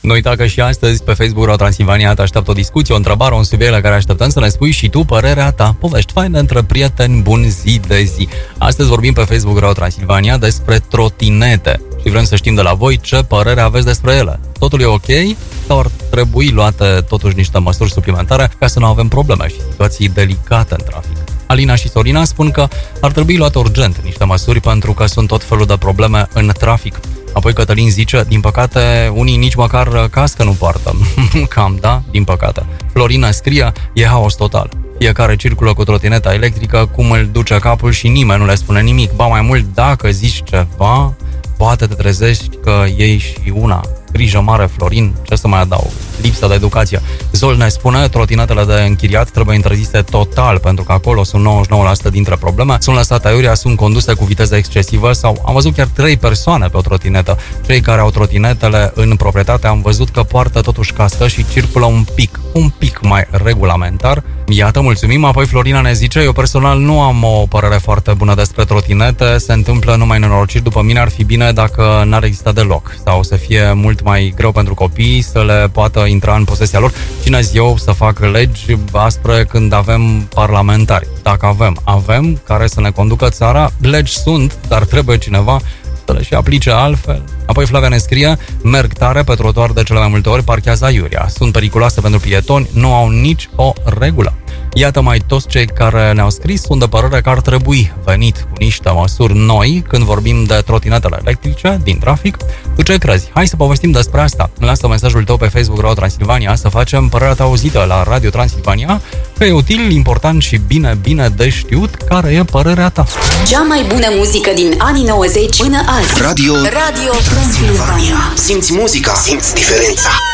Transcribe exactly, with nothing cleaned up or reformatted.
Nu uita că și astăzi pe Facebook Radio Transilvania te așteaptă o discuție, o întrebare, un subiect la care așteptăm să ne spui și tu părerea ta. Povești faine între prieteni, buni zi de zi. Astăzi vorbim pe Facebook Radio Transilvania despre trotinete și vrem să știm de la voi ce părere aveți despre ele. Totul e ok sau ar trebui luate totuși niște măsuri suplimentare ca să nu avem probleme și situații delicate în trafic? Alina și Sorina spun că ar trebui luate urgent niște măsuri pentru că sunt tot felul de probleme în trafic. Apoi Cătălin zice, din păcate, unii nici măcar cască nu poartă. Cam, da? Din păcate. Florina scrie, e haos total. Fiecare circulă cu trotineta electrică, cum îl duce capul și nimeni nu le spune nimic. Ba mai mult, dacă zici ceva, poate te trezești că iei și una. Grijă mare, Florin, ce să mai adaug? Lipsa de educație. Zol ne spune, trotinetele de închiriat trebuie interzise total, pentru că acolo sunt nouăzeci și nouă la sută dintre probleme. Sunt lăsate aiurea, sunt conduse cu viteză excesivă sau am văzut chiar trei persoane pe o trotinetă. Cei care au trotinetele în proprietate am văzut că poartă totuși cască și circulă un pic, un pic mai regulamentar. Iată, mulțumim. Apoi Florina ne zice, eu personal nu am o părere foarte bună despre trotinete, se întâmplă numai nenorociri, după mine ar fi bine dacă n-ar exista deloc sau să fie mult mai greu pentru copii să le poată intra în posesia lor. Cine-s eu să fac legi aspre când avem parlamentari? Dacă avem, avem care să ne conducă țara, legi sunt, dar trebuie cineva să le și aplice altfel. Apoi Flavia ne scrie, merg tare pe trotuar de cele mai multe ori, parchează aiurea. Sunt periculoase pentru pietoni, nu au nici o regulă. Iată, mai toți cei care ne-au scris sunt de părere că ar trebui venit cu niște măsuri noi când vorbim de trotinetele electrice din trafic. Tu ce crezi? Hai să povestim despre asta. Lasă mesajul tău pe Facebook Radio Transilvania să facem părerea ta auzită la Radio Transilvania, că e util, important și bine, bine de știut care e părerea ta. Cea mai bună muzică din anii nouăzeci până azi. Radio Radio Transilvania. Simți muzica, simți diferența.